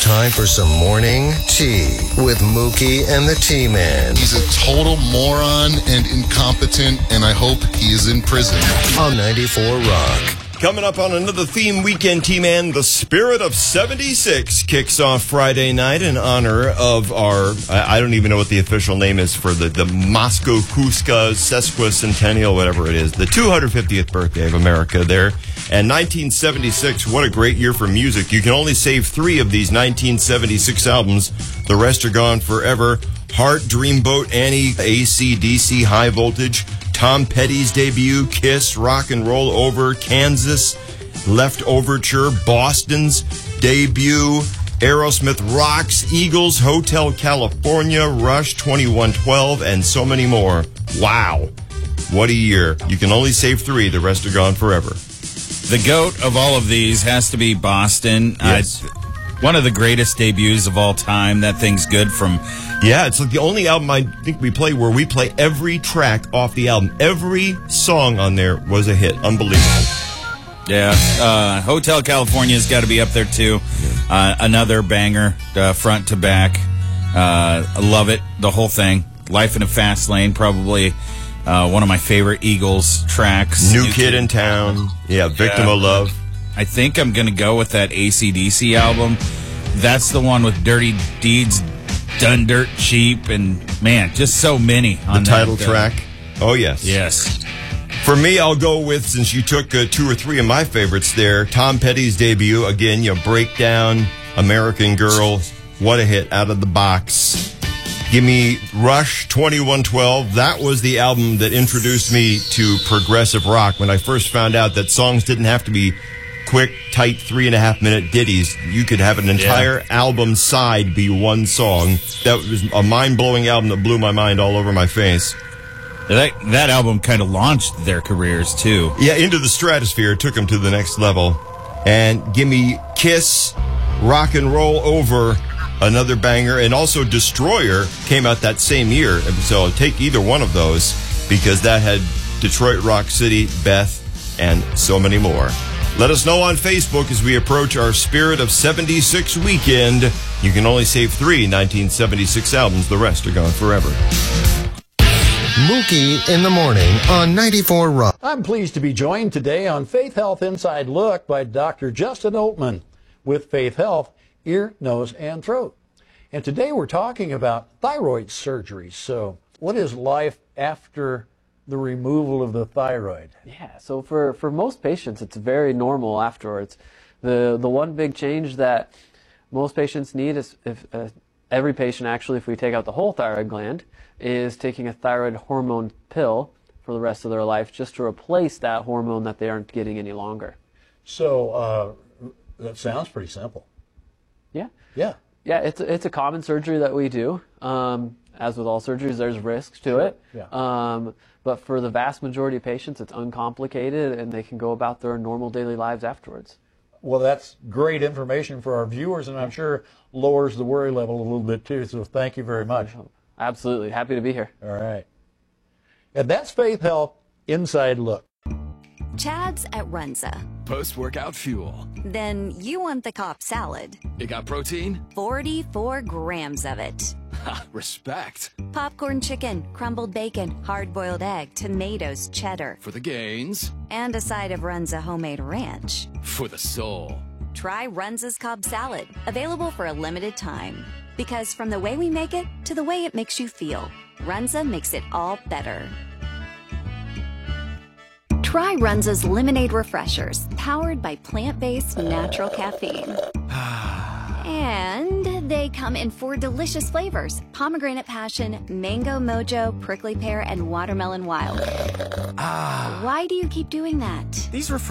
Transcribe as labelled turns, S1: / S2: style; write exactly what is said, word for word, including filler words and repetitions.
S1: time for some morning tea with Mookie and the T-Man.
S2: He's a total moron and incompetent, and I hope he is in prison.
S1: On ninety-four Rock.
S3: Coming up on another theme weekend, T-Man, the Spirit of seventy-six kicks off Friday night in honor of our, I, I don't even know what the official name is for the, the Moscow Kuska sesquicentennial, whatever it is, the two hundred fiftieth birthday of America there. And nineteen seventy-six, what a great year for music. You can only save three of these nineteen seventy-six albums. The rest are gone forever. Heart, Dreamboat, Annie, A C D C, High Voltage, Tom Petty's debut, Kiss, Rock and Roll Over, Kansas, Left Overture, Boston's debut, Aerosmith Rocks, Eagles, Hotel California, Rush, twenty-one twelve, and so many more. Wow. What a year. You can only save three. The rest are gone forever.
S4: The GOAT of all of these has to be Boston.
S3: Yes.
S4: Uh, one of the greatest debuts of all time. That thing's good from...
S3: Yeah, it's like the only album I think we play where we play every track off the album. Every song on there was a hit. Unbelievable.
S4: Yeah. Uh, Hotel California's got to be up there, too. Uh, another banger, uh, front to back. Uh, I love it, the whole thing. Life in a Fast Lane, probably uh, one of my favorite Eagles tracks.
S3: New, New Kid, Kid in Town. Yeah, Victim
S4: yeah.
S3: of Love.
S4: I think I'm going to go with that A C D C album. That's the one with Dirty Deeds Done Dirt Cheap, and man, just so many on
S3: the title
S4: that,
S3: track. Uh, oh yes,
S4: yes.
S3: For me, I'll go with, since you took uh, two or three of my favorites there, Tom Petty's debut again. You know, Breakdown, American Girl, what a hit out of the box. Give me Rush, twenty-one twelve. That was the album that introduced me to progressive rock. When I first found out that songs didn't have to be quick, tight, three and a half minute ditties. You could have an entire yeah. album side be one song. That was a mind-blowing album that blew my mind all over my face.
S4: That, that album kind of launched their careers, too.
S3: Yeah, into the stratosphere. It took them to the next level. And give me Kiss, Rock and Roll Over, another banger. And also Destroyer came out that same year. So take either one of those, because that had Detroit Rock City, Beth, and so many more. Let us know on Facebook as we approach our Spirit of seventy-six weekend. You can only save three nineteen seventy-six albums. The rest are gone forever.
S1: Mookie in the morning on ninety-four Rock.
S5: I'm pleased to be joined today on Faith Health Inside Look by Doctor Justin Oatman with Faith Health, Ear, Nose, and Throat. And today we're talking about thyroid surgery. So what is life after the removal of the thyroid?
S6: Yeah, so for, for most patients, it's very normal afterwards. The the one big change that most patients need is, if uh, every patient actually, if we take out the whole thyroid gland, is taking a thyroid hormone pill for the rest of their life just to replace that hormone that they aren't getting any longer.
S5: So uh, that sounds pretty simple.
S6: Yeah.
S5: Yeah.
S6: Yeah, it's, it's a common surgery that we do. Um, as with all surgeries, there's risks to it.
S5: Yeah.
S6: Um, but for the vast majority of patients, it's uncomplicated, and they can go about their normal daily lives afterwards.
S5: Well, that's great information for our viewers, and I'm sure lowers the worry level a little bit too, so thank you very much.
S6: Absolutely. Happy to be here.
S5: All right. And that's Faith Health Inside Look.
S7: Chad's at Runza.
S8: Post-workout fuel.
S7: Then you want the Cobb salad.
S8: It got protein?
S7: forty-four grams of it.
S8: Ha, respect.
S7: Popcorn chicken, crumbled bacon, hard-boiled egg, tomatoes, cheddar.
S8: For the gains.
S7: And a side of Runza homemade ranch.
S8: For the soul.
S7: Try Runza's Cobb salad, available for a limited time. Because from the way we make it to the way it makes you feel, Runza makes it all better. Try Runza's Lemonade Refreshers, powered by plant-based natural caffeine. And they come in four delicious flavors: pomegranate passion, mango mojo, prickly pear, and watermelon wild. Why do you keep doing that?
S8: These refreshers